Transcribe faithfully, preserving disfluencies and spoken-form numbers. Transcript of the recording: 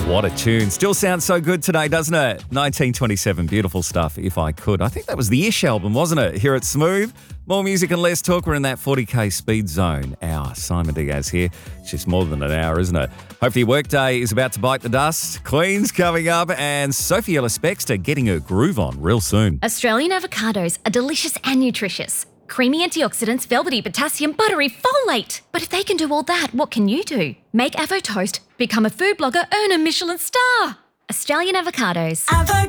What a tune. Still sounds so good today, doesn't it? nineteen twenty-seven, beautiful stuff, If I Could. I think that was the Ish album, wasn't it? Here at Smooth. More music and less talk. We're in that forty k speed zone. Hour. Simon Diaz here. It's just more than an hour, isn't it? Hopefully your workday is about to bite the dust. Queen's coming up and Sophie Ellis-Bextor getting her groove on real soon. Australian avocados are delicious and nutritious. Creamy antioxidants, velvety potassium, buttery folate. But if they can do all that, what can you do? Make Avo Toast, become a food blogger, earn a Michelin star. Australian avocados. Avo